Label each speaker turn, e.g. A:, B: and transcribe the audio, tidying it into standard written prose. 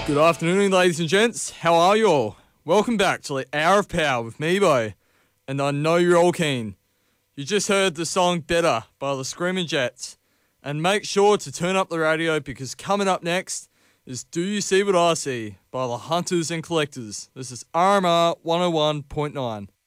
A: Good afternoon, ladies and gents. How are you all? Welcome back to the Hour of Power with me, Bo, and I know you're all keen. You just heard the song Better by the Screaming Jets, and make sure to turn up the radio because coming up next is Do You See What I See by the Hunters and Collectors. This is RMR 101.9.